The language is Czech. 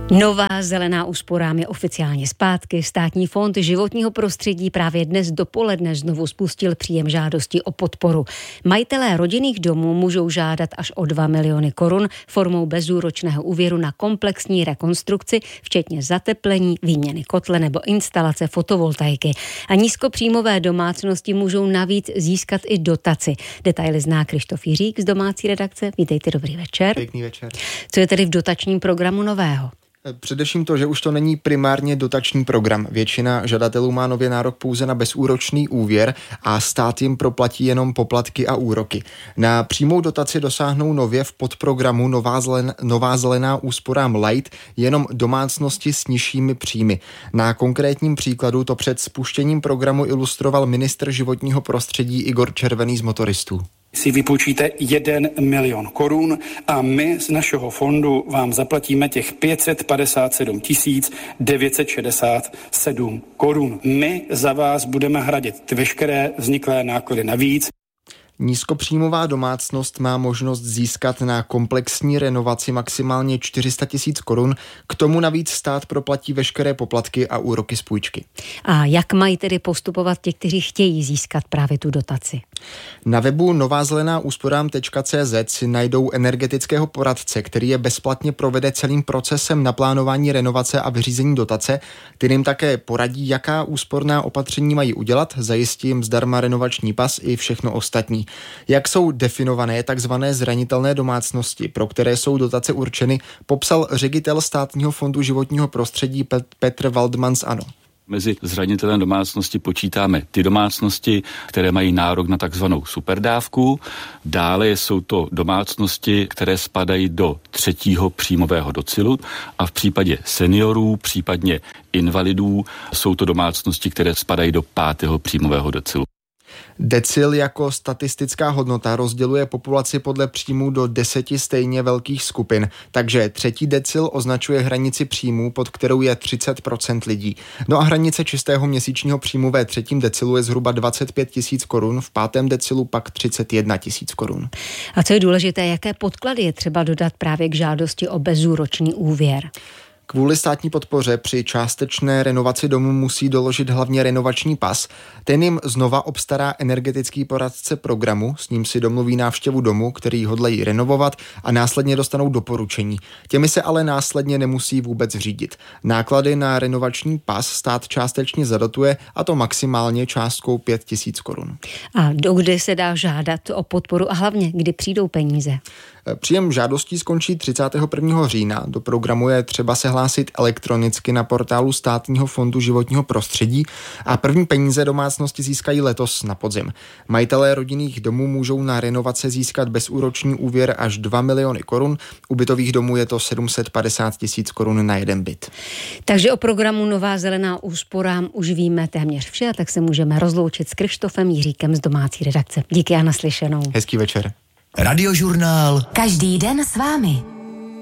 Nová zelená úsporám je oficiálně zpátky. Státní fond životního prostředí právě dnes dopoledne znovu spustil příjem žádosti o podporu. Majitelé rodinných domů můžou žádat až o 2 miliony korun formou bezúročného úvěru na komplexní rekonstrukci, včetně zateplení, výměny kotle nebo instalace fotovoltaiky. A nízkopříjmové domácnosti můžou navíc získat i dotaci. Detaily zná Krištof Jiřík z domácí redakce. Vítejte, dobrý večer. Pěkný večer. Co je tedy v dotačním programu nového? Především to, že už to není primárně dotační program. Většina žadatelů má nově nárok pouze na bezúročný úvěr a stát jim proplatí jenom poplatky a úroky. Na přímou dotaci dosáhnou nově v podprogramu Nová zelená úsporám Light jenom domácnosti s nižšími příjmy. Na konkrétním příkladu to před spuštěním programu ilustroval ministr životního prostředí Igor Červený z Motoristů. Si vypůjčíte 1 milion korun a my z našeho fondu vám zaplatíme těch 557 967 korun. My za vás budeme hradit veškeré vzniklé náklady navíc. Nízkopříjmová domácnost má možnost získat na komplexní renovaci maximálně 400 000 korun. K tomu navíc stát proplatí veškeré poplatky a úroky z půjčky. A jak mají tedy postupovat ti, kteří chtějí získat právě tu dotaci? Na webu novazelenáúsporám.cz si najdou energetického poradce, který je bezplatně provede celým procesem naplánování renovace a vyřízení dotace. Ten jim také poradí, jaká úsporná opatření mají udělat, zajistí jim zdarma renovační pas i všechno ostatní. Jak jsou definované takzvané zranitelné domácnosti, pro které jsou dotace určeny, popsal ředitel Státního fondu životního prostředí Petr Waldman z ANO. Mezi zranitelné domácnosti počítáme ty domácnosti, které mají nárok na takzvanou superdávku. Dále jsou to domácnosti, které spadají do 3. příjmového decilu a v případě seniorů, případně invalidů, jsou to domácnosti, které spadají do 5. příjmového decilu. Decil jako statistická hodnota rozděluje populaci podle příjmů do 10 stejně velkých skupin, takže 3. decil označuje hranici příjmů, pod kterou je 30% lidí. No a hranice čistého měsíčního příjmu ve 3. decilu je zhruba 25 000 korun, v 5. decilu pak 31 000 korun. A co je důležité, jaké podklady je třeba dodat právě k žádosti o bezúročný úvěr? Kvůli státní podpoře při částečné renovaci domu musí doložit hlavně renovační pas. Ten jim znova obstará energetický poradce programu, s ním si domluví návštěvu domu, který hodlají renovovat a následně dostanou doporučení. Těmi se ale následně nemusí vůbec řídit. Náklady na renovační pas stát částečně zadotuje, a to maximálně částkou 5 000 korun. A dokdy se dá žádat o podporu a hlavně kdy přijdou peníze? Příjem žádostí skončí 31. října. Do programu je třeba se hlásit elektronicky na portálu Státního fondu životního prostředí a první peníze domácnosti získají letos na podzim. Majitelé rodinných domů můžou na renovace získat bezúročný úvěr až 2 miliony korun. U bytových domů je to 750 000 korun na jeden byt. Takže o programu Nová zelená úsporám už víme téměř vše, tak se můžeme rozloučit s Krištofem Jiříkem z domácí redakce. Díky a naslyšenou. Hezký večer. Radiožurnál. Každý den s vámi.